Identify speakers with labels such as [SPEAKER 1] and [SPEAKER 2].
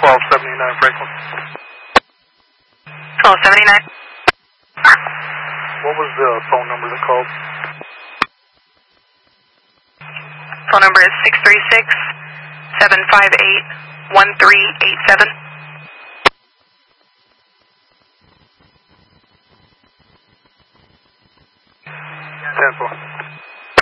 [SPEAKER 1] 1279 Franklin.
[SPEAKER 2] 1279.
[SPEAKER 1] What was the phone number that called?
[SPEAKER 2] Phone number is 636-758-1387.
[SPEAKER 1] 10-4.